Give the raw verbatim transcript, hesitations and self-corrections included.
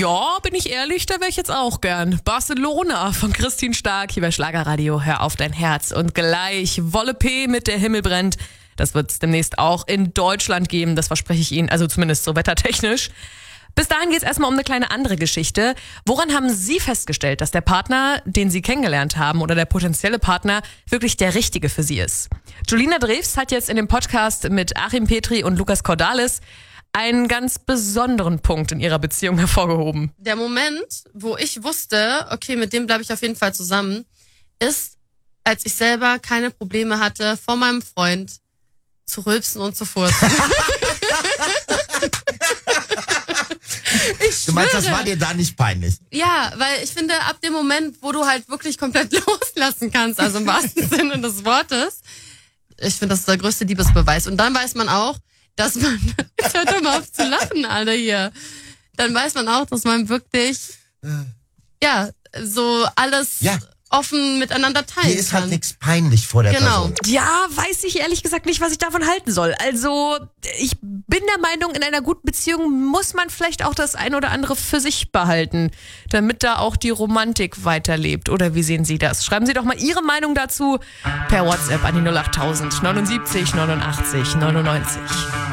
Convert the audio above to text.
Ja, bin ich ehrlich, da wäre ich jetzt auch gern. Barcelona von Christine Stark hier bei Schlagerradio. Hör auf dein Herz. Und gleich Wolle P mit Der Himmel brennt. Das wird es demnächst auch in Deutschland geben, das verspreche ich Ihnen, also zumindest so wettertechnisch. Bis dahin geht es erstmal um eine kleine andere Geschichte. Woran haben Sie festgestellt, dass der Partner, den Sie kennengelernt haben oder der potenzielle Partner wirklich der richtige für Sie ist? Julina Drews hat jetzt in dem Podcast mit Achim Petri und Lukas Cordalis einen ganz besonderen Punkt in ihrer Beziehung hervorgehoben. Der Moment, wo ich wusste, okay, mit dem bleibe ich auf jeden Fall zusammen, ist, als ich selber keine Probleme hatte, vor meinem Freund zu rülpsen und zu furzen. Du meinst, das war dir da nicht peinlich? Ja, weil ich finde, ab dem Moment, wo du halt wirklich komplett loslassen kannst, also im wahrsten Sinne des Wortes, ich finde, das ist der größte Liebesbeweis. Und dann weiß man auch, dass man, jetzt hört doch mal auf zu lachen, alle hier. Dann weiß man auch, dass man wirklich, ja, so alles ja. offen miteinander teilen Hier ist kann. halt nichts peinlich vor der Genau. Person. Ja, weiß ich ehrlich gesagt nicht, was ich davon halten soll. Also, ich bin der Meinung, in einer guten Beziehung muss man vielleicht auch das ein oder andere für sich behalten, damit da auch die Romantik weiterlebt. Oder wie sehen Sie das? Schreiben Sie doch mal Ihre Meinung dazu per WhatsApp an die null acht tausend neunundsiebzig neunundachtzig neunundneunzig.